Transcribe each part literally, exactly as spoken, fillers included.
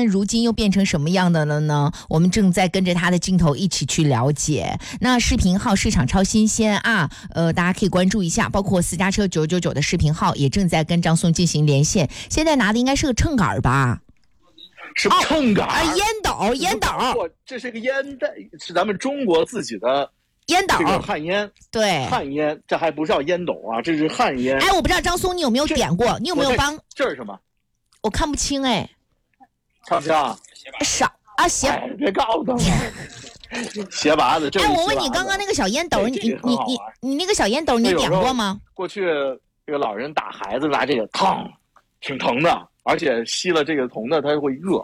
如今又变成什么样的了呢？我们正在跟着他的镜头一起去了解。那视频号市场超新鲜啊，呃，大家可以关注一下，包括私家车九九九的视频号也正在跟张松进行连线。现在拿的应该是个秤杆吧？ 是秤杆、哦啊，烟斗，烟斗， 这是个烟袋，是咱们中国自己的烟斗， 这个旱烟， 对， 旱烟，这还不叫烟斗啊，这是旱烟。 哎，我不知道张松你有没有点过，你有没有帮？ 这是什么？ 我看不清哎， 看不清啊？ 少啊，鞋、 哎，别告诉我，鞋拔子。这哎，我问你，刚刚那个小烟斗，你你你你你那个小烟斗，你点过吗？ 过去这个老人打孩子拿这个，烫，挺疼的。而且吸了这个铜的，它会饿，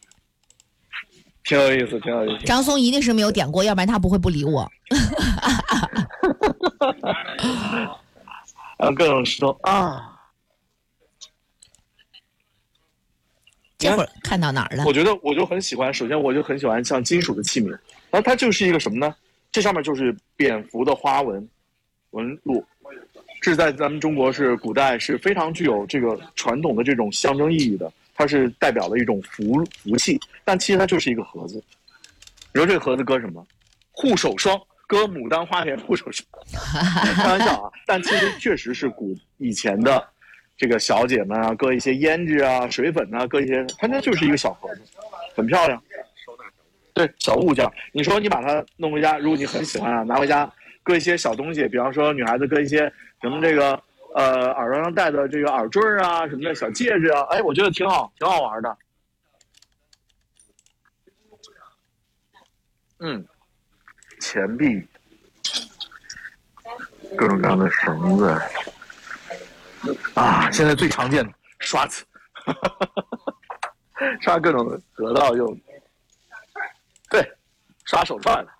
挺有意思，挺有意思。 张松一定是没有点过，要不然他不会不理我。 啊，各种石头啊！ 这会儿看到哪儿了？ 我觉得我就很喜欢，首先我就很喜欢像金属的器皿，那它就是一个什么呢？这上面就是蝙蝠的花纹纹路。这是在咱们中国是古代是非常具有这个传统的这种象征意义的，它是代表了一种福福气，但其实它就是一个盒子。你说这个盒子搁什么？护手霜，搁牡丹花田护手霜。开玩笑啊，但其实确实是古以前的这个小姐们啊，搁一些胭脂啊、水粉啊，搁一些，它那就是一个小盒子，很漂亮。对，小物件。你说你把它弄回家，如果你很喜欢啊，拿回家搁一些小东西，比方说女孩子搁一些。什么这个呃耳朵上戴的这个耳坠啊，什么的小戒指啊，哎，我觉得挺好，挺好玩的。嗯，钱币，各种各样的绳子啊，现在最常见的刷子，刷各种得到用，对，刷手串的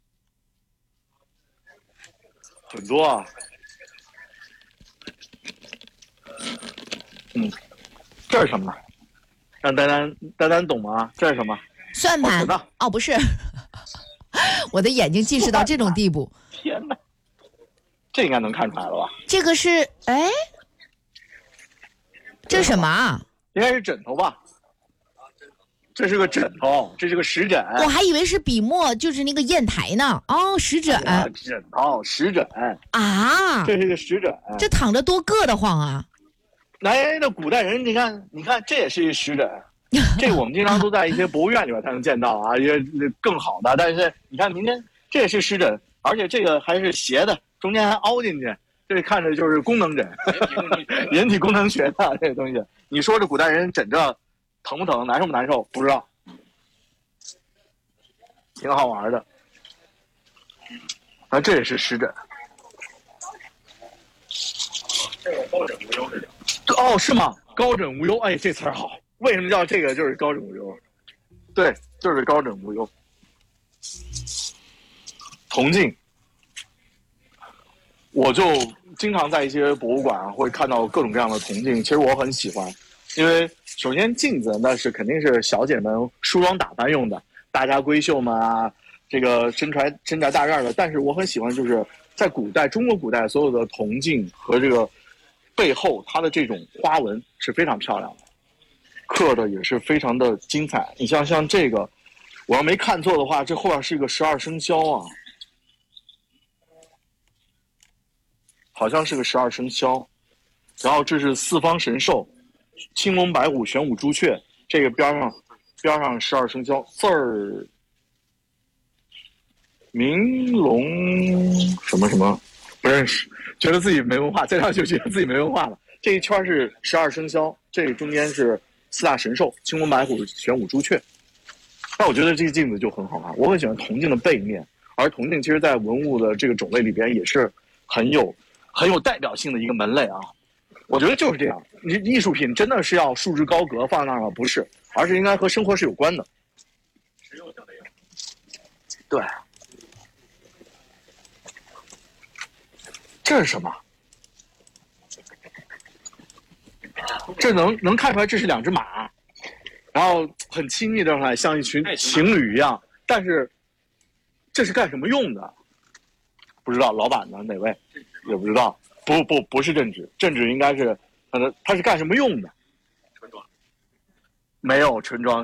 很多啊。嗯，这是什么？让丹丹丹丹懂吗？这是什么？ 算盘？哦，不是，我的眼睛近视到这种地步。 天哪，这应该能看出来了吧？ 这个是哎，这是什么啊？ 应该是枕头吧？这是个枕头，这是个石枕。 我还以为是笔墨，就是那个砚台呢。哦，石枕。 哎、枕头，石枕啊！ 这是一个石枕。 这躺着多硌得慌啊！ 来，那古代人，你看，你看，这也是一石枕。这个我们经常都在一些博物院里边才能见到啊，也更好的。但是你看，明天这也是石枕，而且这个还是斜的，中间还凹进去，这看着就是功能枕，人体工程学的这个东西。你说这古代人枕着疼不疼，难受不难受？不知道，挺好玩的。啊，这也是石枕。这个高枕无忧是哦，是吗？高枕无忧，哎，这词儿好。为什么叫这个？就是高枕无忧。对，就是高枕无忧。铜镜，我就经常在一些博物馆会看到各种各样的铜镜，其实我很喜欢，因为首先镜子那是肯定是小姐们梳妆打扮用的，大家闺秀们啊，这个身材身材大院的。但是我很喜欢，就是在古代中国古代所有的铜镜和这个背后它的这种花纹是非常漂亮的，刻的也是非常的精彩。你像像这个，我要没看错的话，这后边是一个十二生肖啊，好像是个十二生肖。然后这是四方神兽，青龙白虎玄武朱雀，这个边上边上十二生肖字儿，明龙什么什么不认识，觉得自己没文化，再上就觉得自己没文化了。这一圈是十二生肖，这中间是四大神兽，青龙白虎玄武朱雀。但我觉得这个镜子就很好看，我很喜欢铜镜的背面，而铜镜其实在文物的这个种类里边也是很有很有代表性的一个门类啊。我觉得就是这样，你艺术品真的是要束之高阁放那儿吗？不是，而是应该和生活是有关的。对，这是什么？这能能看出来这是两只马，然后很亲密的上来，像一群情侣一样。但是这是干什么用的？不知道，老板呢？哪位？也不知道。不不不是镇纸，镇纸应该是，它它是干什么用的？春装。没有春装。